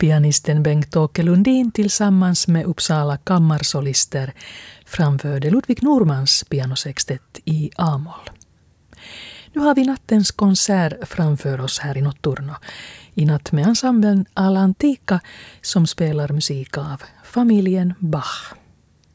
Pianisten Bengt-Åke Lundin tillsammans med Uppsala kammarsolister framförde Ludwig Normans pianosextett i A-moll. Nu har vi nattens konsert framför oss här i Notturno. I natt med ensemblen All'Antica som spelar musik av familjen Bach.